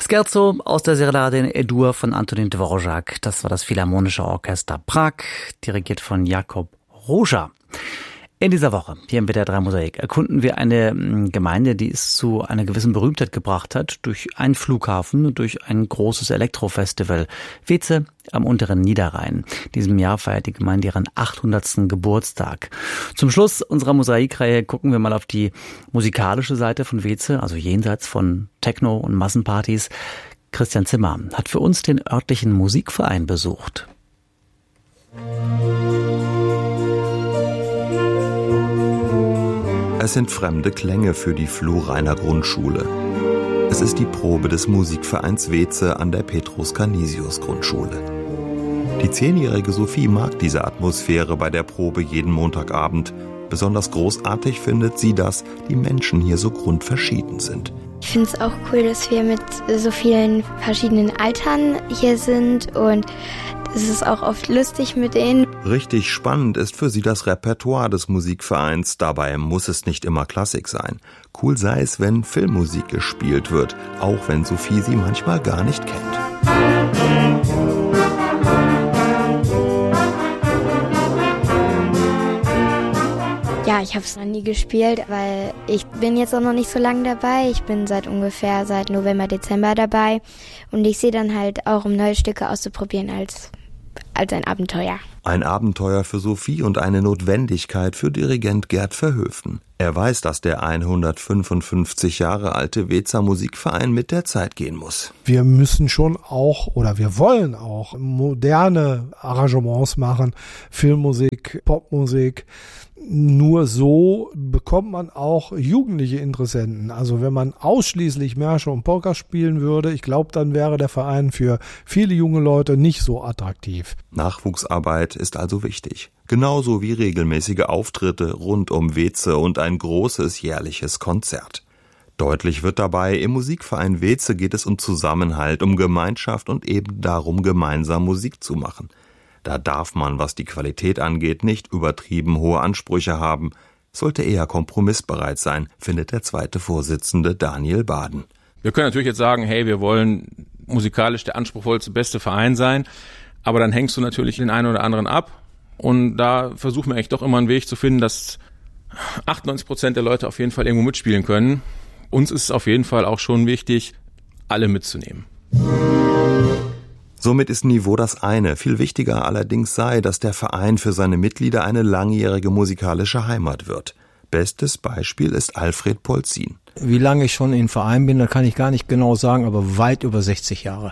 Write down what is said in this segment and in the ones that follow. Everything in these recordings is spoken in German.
Scherzo aus der Serenade in E-Dur von Antonín Dvořák. Das war das Philharmonische Orchester Prag, dirigiert von Jakub Róža. In dieser Woche, hier im WDR 3 Mosaik, erkunden wir eine Gemeinde, die es zu einer gewissen Berühmtheit gebracht hat, durch einen Flughafen und durch ein großes Elektrofestival. Weeze am unteren Niederrhein. In diesem Jahr feiert die Gemeinde ihren 800. Geburtstag. Zum Schluss unserer Mosaikreihe gucken wir mal auf die musikalische Seite von Weeze, also jenseits von Techno und Massenpartys. Christian Zimmer hat für uns den örtlichen Musikverein besucht. Es sind fremde Klänge für die Flurreiner Grundschule. Es ist die Probe des Musikvereins Weeze an der Petrus-Canisius-Grundschule. Die 10-jährige Sophie mag diese Atmosphäre bei der Probe jeden Montagabend. Besonders großartig findet sie, dass die Menschen hier so grundverschieden sind. Ich finde es auch cool, dass wir mit so vielen verschiedenen Altern hier sind und es ist auch oft lustig mit denen. Richtig spannend ist für sie das Repertoire des Musikvereins. Dabei muss es nicht immer Klassik sein. Cool sei es, wenn Filmmusik gespielt wird, auch wenn Sophie sie manchmal gar nicht kennt. Ja, ich habe es noch nie gespielt, weil ich bin jetzt auch noch nicht so lange dabei. Ich bin seit November, Dezember dabei und ich sehe dann halt auch, um neue Stücke auszuprobieren als ein Abenteuer. Ein Abenteuer für Sophie und eine Notwendigkeit für Dirigent Gerd Verhöfen. Er weiß, dass der 155 Jahre alte Weezer Musikverein mit der Zeit gehen muss. Wir müssen schon auch, oder wir wollen auch, moderne Arrangements machen, Filmmusik, Popmusik. Nur so bekommt man auch jugendliche Interessenten. Also wenn man ausschließlich Märsche und Polka spielen würde, ich glaube, dann wäre der Verein für viele junge Leute nicht so attraktiv. Nachwuchsarbeit ist also wichtig. Genauso wie regelmäßige Auftritte rund um Weeze und ein großes jährliches Konzert. Deutlich wird dabei, im Musikverein Weeze geht es um Zusammenhalt, um Gemeinschaft und eben darum, gemeinsam Musik zu machen. Da darf man, was die Qualität angeht, nicht übertrieben hohe Ansprüche haben, sollte eher kompromissbereit sein, findet der zweite Vorsitzende Daniel Baden. Wir können natürlich jetzt sagen, hey, wir wollen musikalisch der anspruchsvollste, beste Verein sein, aber dann hängst du natürlich den einen oder anderen ab und da versuchen wir eigentlich doch immer einen Weg zu finden, dass 98% der Leute auf jeden Fall irgendwo mitspielen können. Uns ist es auf jeden Fall auch schon wichtig, alle mitzunehmen. Somit ist Niveau das eine. Viel wichtiger allerdings sei, dass der Verein für seine Mitglieder eine langjährige musikalische Heimat wird. Bestes Beispiel ist Alfred Polzin. Wie lange ich schon im Verein bin, da kann ich gar nicht genau sagen, aber weit über 60 Jahre.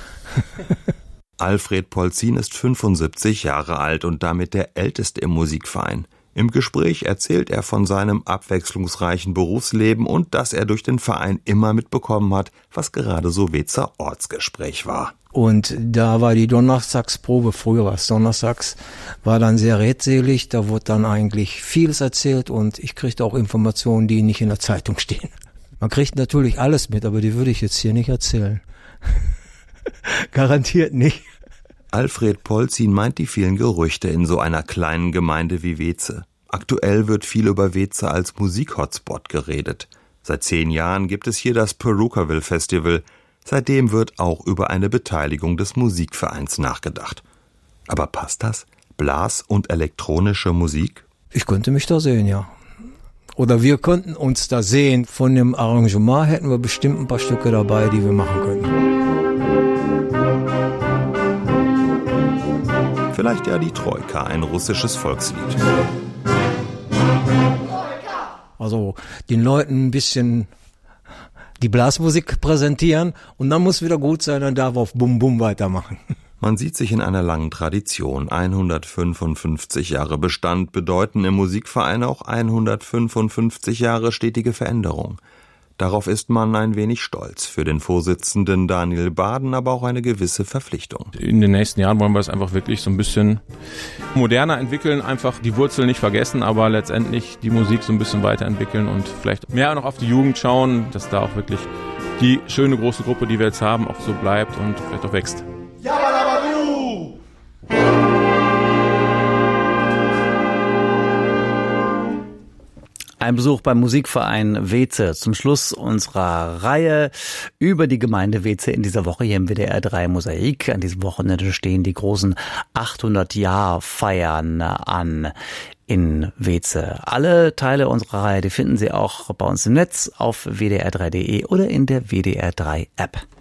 Alfred Polzin ist 75 Jahre alt und damit der älteste im Musikverein. Im Gespräch erzählt er von seinem abwechslungsreichen Berufsleben und dass er durch den Verein immer mitbekommen hat, was gerade so Weezer Ortsgespräch war. Und da war die Donnerstagsprobe, früher war es donnerstags, war dann sehr redselig, da wurde dann eigentlich vieles erzählt und ich kriegte auch Informationen, die nicht in der Zeitung stehen. Man kriegt natürlich alles mit, aber die würde ich jetzt hier nicht erzählen. Garantiert nicht. Alfred Polzin meint die vielen Gerüchte in so einer kleinen Gemeinde wie Weeze. Aktuell wird viel über Weeze als Musik-Hotspot geredet. Seit 10 Jahren gibt es hier das Perukaville Festival. Seitdem wird auch über eine Beteiligung des Musikvereins nachgedacht. Aber passt das? Blas- und elektronische Musik? Ich könnte mich da sehen, ja. Oder wir könnten uns da sehen. Von dem Arrangement hätten wir bestimmt ein paar Stücke dabei, die wir machen könnten. Vielleicht ja die Troika, ein russisches Volkslied. Also den Leuten ein bisschen die Blasmusik präsentieren und dann muss wieder gut sein, dann darf auf Bum Bum weitermachen. Man sieht sich in einer langen Tradition. 155 Jahre Bestand bedeuten im Musikverein auch 155 Jahre stetige Veränderung. Darauf ist man ein wenig stolz. Für den Vorsitzenden Daniel Baden aber auch eine gewisse Verpflichtung. In den nächsten Jahren wollen wir es einfach wirklich so ein bisschen moderner entwickeln, einfach die Wurzeln nicht vergessen, aber letztendlich die Musik so ein bisschen weiterentwickeln und vielleicht mehr noch auf die Jugend schauen, dass da auch wirklich die schöne große Gruppe, die wir jetzt haben, auch so bleibt und vielleicht auch wächst. Ein Besuch beim Musikverein Weeze zum Schluss unserer Reihe über die Gemeinde Weeze in dieser Woche hier im WDR 3 Mosaik. An diesem Wochenende stehen die großen 800-Jahr-Feiern an in Weeze. Alle Teile unserer Reihe, die finden Sie auch bei uns im Netz auf wdr3.de oder in der WDR 3 App.